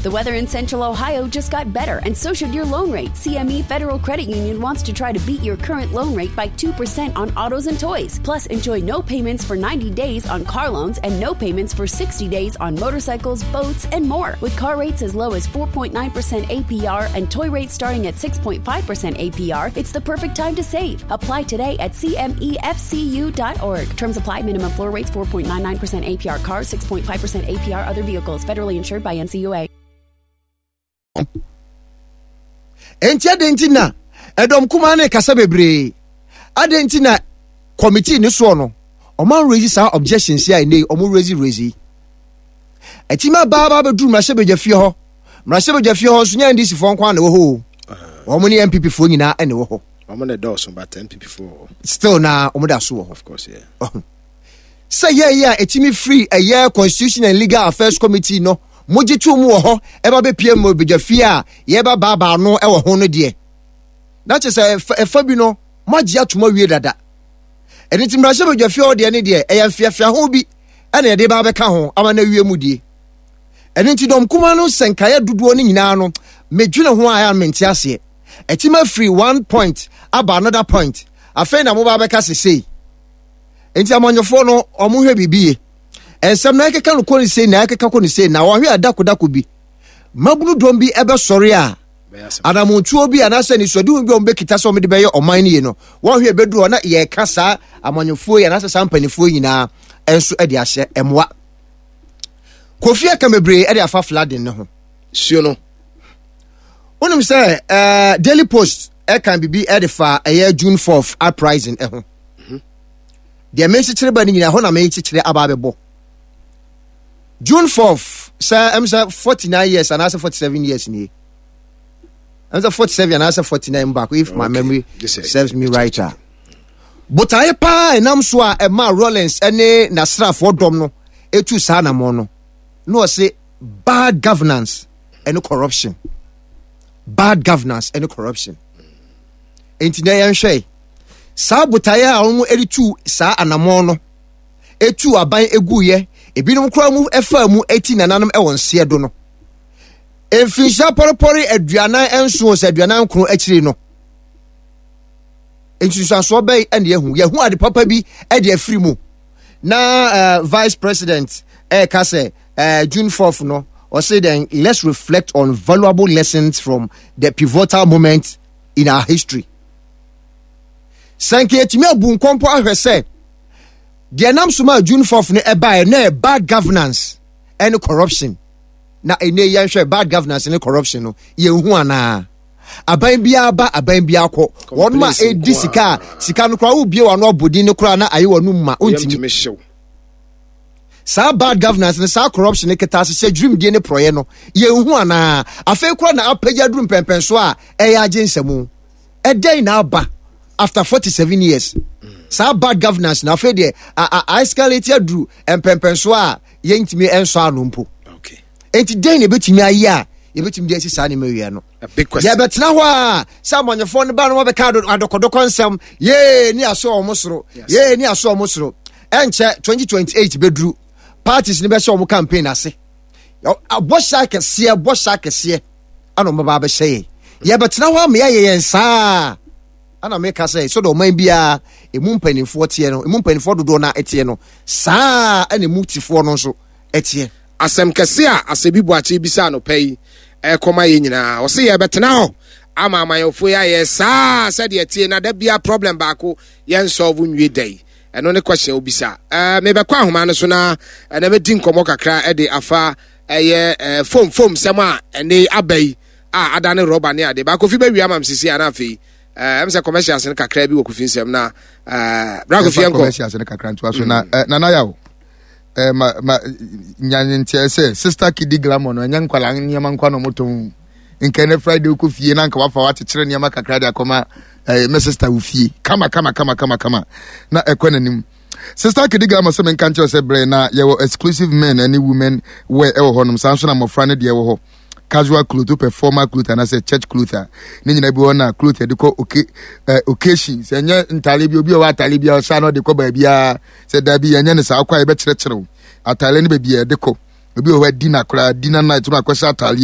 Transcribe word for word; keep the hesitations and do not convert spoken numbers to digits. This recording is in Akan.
The weather in Central Ohio just got better, and so should your loan rate. C M E Federal Credit Union wants to try to beat your current loan rate by two percent on autos and toys. Plus, enjoy no payments for ninety days on car loans and no payments for sixty days on motorcycles, boats, and more. With car rates as low as four point nine percent A P R and toy rates starting at six point five percent A P R, it's the perfect time to save. Apply today at C M E F C U dot org. Terms apply. Minimum floor rates four point nine nine percent A P R cars, six point five percent A P R other vehicles. Federally insured by N C U A. Enti adentina edom kuma na kasa bebre adentina committee ni so no oman raise sa objections ya nei omo raise raise etima baba bedu mrahye begafie ho mrahye begafie ho so nya ndisi fo nkwa na wo ho omo ni M P P fo nyina ene wo ho omo na do so but M P P fo still na omo da so wo of course yeah oh. Say yeah yeah etimi free a year constitution and legal affairs committee no moji tu mu wo ho e ba be pie mo begafie a ye ba baba no e wo ho no de na che say e fa bi no moji atuma wie dada eni ti mrahye begafie o de ne de e ya fiafia ho bi ene ye de ba be ka ho ama na wie mu die eni ti dom kuma no senkaya duduo ni nyina no medwene ho aya menti ase etima free one point aba another point afa na mo ba be ka sesei enti amanyofo no omo hwe bibie ensem na ekeka no koni sei na ekeka koni sei na wo hwe adakodako bi mabunu dom bi ebe sori a adamontuo bi anase ni sodi bi ombe kita so mede beye oman ni no wo hwe bedu na ye kasa amanyofo ye na sesa mpanifo nyina enso ede ahye emwa Kofi Akamebre ede afa flooding ne ho suo no onim say eh Daily Post e kan bibi ede fa eh June fourth uprising e ho the message chire ba ni nyina ho na me chire aba abebo June fourth say am say forty-nine years and also forty-seven years ni am say forty-seven and also forty-nine back if okay. My memory serves me right. But I pa enam so a e ma Rollins ene Nasrafo dom no etu sa na mo no no say bad governance and corruption bad governance and corruption enti na yan hwe sa butaya a omo eritu sa anamo no etu aban eguye ebinom kra mu efa mu eti nananom e wonse do no enfinsha porpori aduanan enso se aduanan kro akiri no ensu so bay ene yehu yehu ade papa bi e de afiri mu na uh, vice president e ka say uh, June fourth no or say then let's reflect on valuable lessons from the pivotal moment in our history. Sanke etimi abu nkompo ahwese de nam suma June fourth ne eba na bad governance and corruption na ene yan hwe bad governance and corruption no ye hu ana aban bia ba aban bia akọ won ma edi sika sika no kra wo bie wa no obodi ne kra na aye wonu ma ontimi sa bad governance and sa corruption ne keta se dream die ne proye no ye hu ana afa kra na apagya drum pempen so a e ya agensemu e den na aba after forty-seven years mm. Sa bad governance na afa de a escalate dru empempen so a ye ntimi enso anompo okay enti den ne betimi aye a ye betimi de asisa ne mawia no a big question ye betena ho a sa monyefo ne ba no be ka adokodoko nsem ye ni aso omosoro ye ni aso omosoro enche twenty twenty-eight bedru parties ne be show mo campaign ase abosha kese abosha kese ano mbaba be hye ye betena ho am ye ye nsa ana make say so do man bia emu mpanifo tie no emu mpanifo dodo na etie no saa ana emu tifo no so etie asem kese a asebi buache bisa no pai e koma ye nyina o se ye betena ho ama amayofo ya ye saa se de etie na da bia problem baako ye solve nwie dai eno ne question obisa eh me be kwa ahoma no so na na be din komo kakra e de afa eye fom fom sem a ene abai a adane rubber ne ade baako fi be wi amam sisi ana afi eh am say commercials ne kakra bi wo kufin sem na eh brago fi enko commercials ne kakra nto aso na na na yawo eh ma ma nyanyentie say sister Kidi Glamour no nyan kwala nyama nkwa no moton nkene Friday ku fie na nka wafa wakyekere nyama kakra de akoma eh me sister wo fie kama kama kama kama kama na ekonanim sister Kidi Glamour so men kanche say bre na yewo exclusive men and women we e wo honum sanso na mofra ne de wo ho casual clothes, performer clothes, and I say church clothes. Nini bi wona clothes de ko okay occasions. Enye ntale bi obi o atale bi o sa no de ko ba bia say da bi enye ne sa akwa e be kire kire. Atale ne be bia de ko. Obi o wa dinner kra dinner night no akwasa atale